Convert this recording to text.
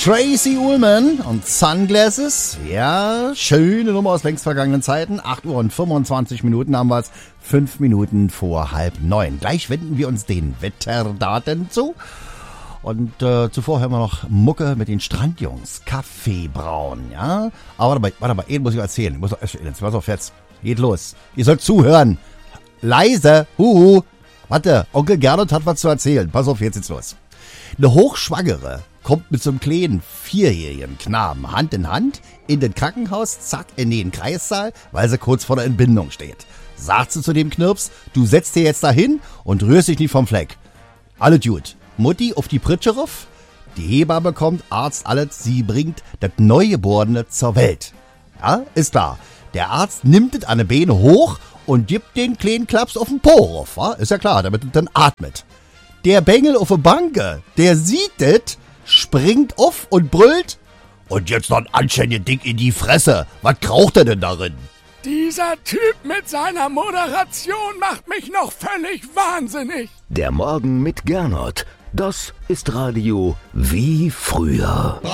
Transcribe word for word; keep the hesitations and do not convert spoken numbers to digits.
Tracy Ullman und Sunglasses. Ja, schöne Nummer aus längst vergangenen Zeiten. acht Uhr und fünfundzwanzig Minuten haben wir es. Fünf Minuten vor halb neun. Gleich wenden wir uns den Wetterdaten zu. Und äh, zuvor hören wir noch Mucke mit den Strandjungs. Kaffee brauen, ja. Aber warte mal, warte mal, eben muss ich erzählen. Ich muss noch erzählen. Pass auf jetzt. Geht los. Ihr sollt zuhören. Leise. Huhu. Warte, Onkel Gernot hat was zu erzählen. Pass auf, jetzt geht's los. Eine Hochschwangere kommt mit so einem kleinen vierjährigen Knaben Hand in Hand in den Krankenhaus, zack, in den Kreissaal, weil sie kurz vor der Entbindung steht. Sagt sie zu dem Knirps, du setzt dir jetzt dahin und rührst dich nicht vom Fleck. Alle gut. Mutti auf die Pritsche ruf, die Hebamme kommt, Arzt alles, sie bringt das Neugeborene zur Welt. Ja, ist klar. Der Arzt nimmt es an die Beine hoch und gibt den kleinen Klaps auf den Po rauf, ja? Ist ja klar, damit es dann atmet. Der Bengel auf der Banke, der sieht es, springt auf und brüllt. Und jetzt noch ein anständiges Ding in die Fresse. Was kraucht er denn darin? Dieser Typ mit seiner Moderation macht mich noch völlig wahnsinnig. Der Morgen mit Gernot. Das ist Radio wie früher.